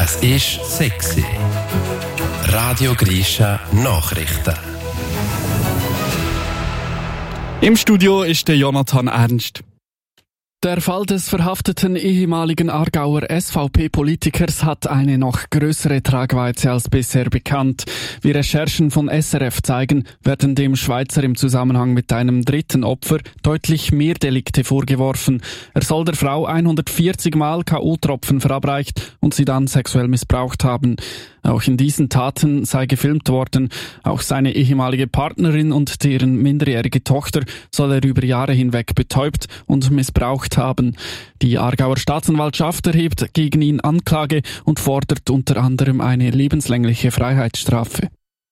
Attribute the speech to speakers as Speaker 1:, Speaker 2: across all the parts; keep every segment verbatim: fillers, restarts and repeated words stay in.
Speaker 1: Es ist sexy. Radio Grisha Nachrichten.
Speaker 2: Im Studio ist der Jonathan Ernst. Der Fall des verhafteten ehemaligen Aargauer S V P-Politikers hat eine noch größere Tragweite als bisher bekannt. Wie Recherchen von S R F zeigen, werden dem Schweizer im Zusammenhang mit einem dritten Opfer deutlich mehr Delikte vorgeworfen. Er soll der Frau hundertvierzig Mal K O-Tropfen verabreicht und sie dann sexuell missbraucht haben. Auch in diesen Taten sei gefilmt worden. Auch seine ehemalige Partnerin und deren minderjährige Tochter soll er über Jahre hinweg betäubt und missbraucht haben. Die Aargauer Staatsanwaltschaft erhebt gegen ihn Anklage und fordert unter anderem eine lebenslängliche Freiheitsstrafe.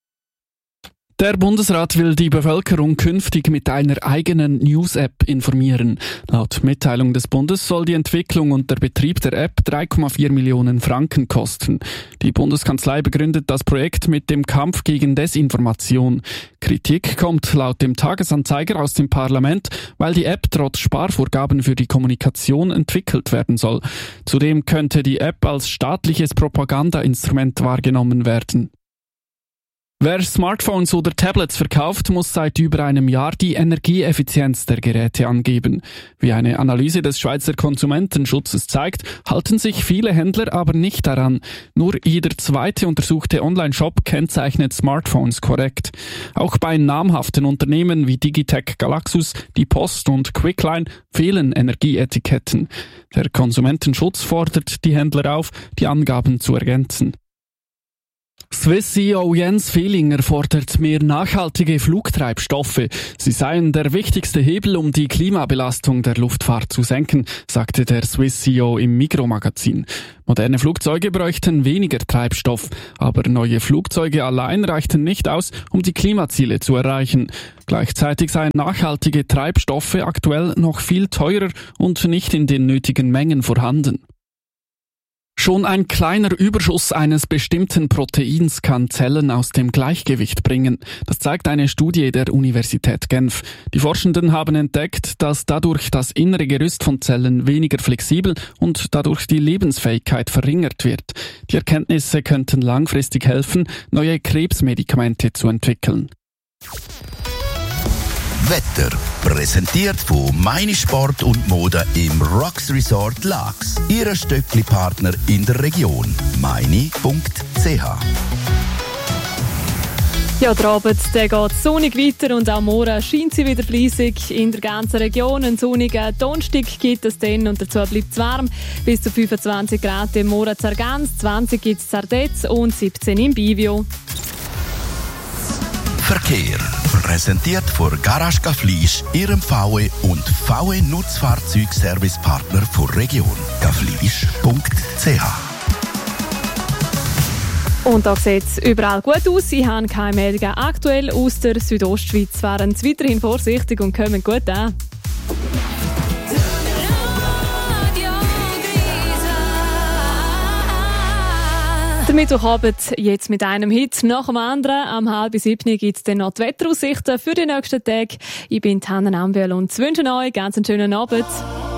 Speaker 2: Der Bundesrat will die Bevölkerung künftig mit einer eigenen News-App informieren. Laut Mitteilung des Bundes soll die Entwicklung und der Betrieb der App drei Komma vier Millionen Franken kosten. Die Bundeskanzlei begründet das Projekt mit dem Kampf gegen Desinformation. Kritik kommt laut dem Tagesanzeiger aus dem Parlament, weil die App trotz Sparvorgaben für die Kommunikation entwickelt werden soll. Zudem könnte die App als staatliches Propagandainstrument wahrgenommen werden. Wer Smartphones oder Tablets verkauft, muss seit über einem Jahr die Energieeffizienz der Geräte angeben. Wie eine Analyse des Schweizer Konsumentenschutzes zeigt, halten sich viele Händler aber nicht daran. Nur jeder zweite untersuchte Online-Shop kennzeichnet Smartphones korrekt. Auch bei namhaften Unternehmen wie Digitec Galaxus, die Post und Quickline fehlen Energieetiketten. Der Konsumentenschutz fordert die Händler auf, die Angaben zu ergänzen. Swiss C E O Jens Fehlinger fordert mehr nachhaltige Flugtreibstoffe. Sie seien der wichtigste Hebel, um die Klimabelastung der Luftfahrt zu senken, sagte der Swiss C E O im Migros-Magazin. Moderne Flugzeuge bräuchten weniger Treibstoff, aber neue Flugzeuge allein reichten nicht aus, um die Klimaziele zu erreichen. Gleichzeitig seien nachhaltige Treibstoffe aktuell noch viel teurer und nicht in den nötigen Mengen vorhanden. Schon ein kleiner Überschuss eines bestimmten Proteins kann Zellen aus dem Gleichgewicht bringen. Das zeigt eine Studie der Universität Genf. Die Forschenden haben entdeckt, dass dadurch das innere Gerüst von Zellen weniger flexibel und dadurch die Lebensfähigkeit verringert wird. Die Erkenntnisse könnten langfristig helfen, neue Krebsmedikamente zu entwickeln.
Speaker 3: Wetter, präsentiert von Meine Sport und Mode im Rocks Resort Laax. Ihr Stöckli-Partner in der Region. meine punkt c h.
Speaker 4: Ja, der Abend der geht sonnig weiter und auch morgen scheint sie wieder fleissig in der ganzen Region. Einen sonnigen Donnerstag gibt es dann und dazu bleibt es warm. Bis zu fünfundzwanzig Grad im Morgen Zargans, zwanzig gibt es Zardetz und siebzehn im Bivio.
Speaker 3: Verkehr. Präsentiert von Garage Gaflisch, Ihrem V W und V W Nutzfahrzeugservicepartner der Region. gaflisch punkt c h.
Speaker 4: Und da sieht es überall gut aus. Ich habe keine Meldungen aktuell aus der Südostschweiz. Fahren Sie weiterhin vorsichtig und kommen gut an. Der Mittwochabend jetzt mit einem Hit nach dem anderen. Am halb sieben gibt es dann noch die Wetteraussichten für die nächsten Tage. Ich bin Hanna Ambiel und wünsche euch ganz einen schönen Abend.